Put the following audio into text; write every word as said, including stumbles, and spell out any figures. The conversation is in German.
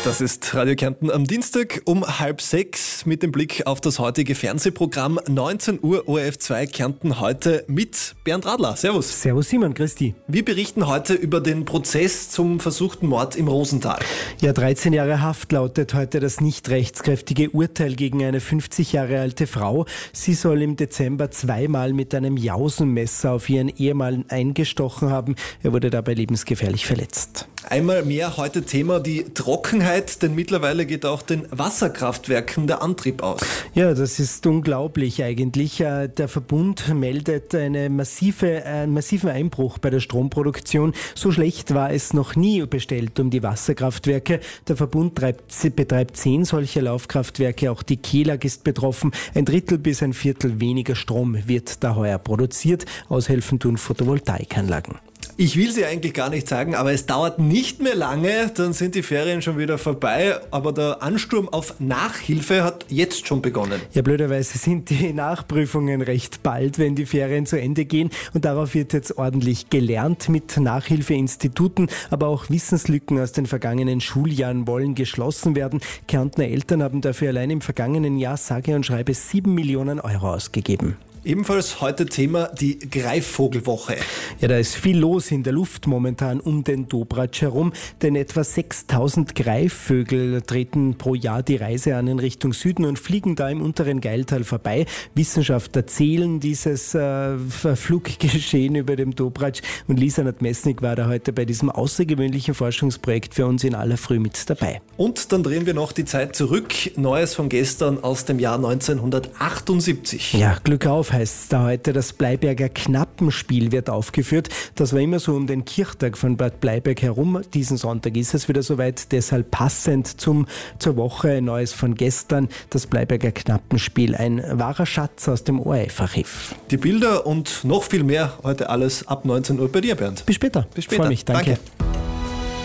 Das ist Radio Kärnten am Dienstag um halb sechs mit dem Blick auf das heutige Fernsehprogramm. neunzehn Uhr O R F zwei Kärnten heute mit Bernd Radler. Servus. Servus Simon, Christi. Wir berichten heute über den Prozess zum versuchten Mord im Rosental. Ja, dreizehn Jahre Haft lautet heute das nicht rechtskräftige Urteil gegen eine fünfzig Jahre alte Frau. Sie soll im Dezember zweimal mit einem Jausenmesser auf ihren Ehemann eingestochen haben. Er wurde dabei lebensgefährlich verletzt. Einmal mehr heute Thema die Trockenheit, denn mittlerweile geht auch den Wasserkraftwerken der Antrieb aus. Ja, das ist unglaublich eigentlich. Der Verbund meldet eine massive, einen massiven Einbruch bei der Stromproduktion. So schlecht war es noch nie bestellt um die Wasserkraftwerke. Der Verbund treibt, betreibt zehn solcher Laufkraftwerke. Auch die Kelag ist betroffen. Ein Drittel bis ein Viertel weniger Strom wird da heuer produziert. Aushelfen tun Photovoltaikanlagen. Ich will sie eigentlich gar nicht sagen, aber es dauert nicht mehr lange, dann sind die Ferien schon wieder vorbei. Aber der Ansturm auf Nachhilfe hat jetzt schon begonnen. Ja, blöderweise sind die Nachprüfungen recht bald, wenn die Ferien zu Ende gehen. Und darauf wird jetzt ordentlich gelernt mit Nachhilfeinstituten. Aber auch Wissenslücken aus den vergangenen Schuljahren wollen geschlossen werden. Kärntner Eltern haben dafür allein im vergangenen Jahr sage und schreibe sieben Millionen Euro ausgegeben. Ebenfalls heute Thema die Greifvogelwoche. Ja, da ist viel los in der Luft momentan um den Dobratsch herum, denn etwa sechstausend Greifvögel treten pro Jahr die Reise an in Richtung Süden und fliegen da im unteren Gailtal vorbei. Wissenschaftler zählen dieses äh, Fluggeschehen über dem Dobratsch und Lisa Nadmesnik war da heute bei diesem außergewöhnlichen Forschungsprojekt für uns in aller Früh mit dabei. Und dann drehen wir noch die Zeit zurück. Neues von gestern aus dem Jahr neunzehnhundertachtundsiebzig. Ja, Glück auf heißt da heute. Das Bleiberger Knappenspiel wird aufgeführt. Das war immer so um den Kirchtag von Bad Bleiberg herum. Diesen Sonntag ist es wieder soweit. Deshalb passend zum, zur Woche Neues von gestern. Das Bleiberger Knappenspiel. Ein wahrer Schatz aus dem O R F-Archiv. Die Bilder und noch viel mehr heute alles ab neunzehn Uhr bei dir, Bernd. Bis später. Bis später. Freue mich. Danke. Danke.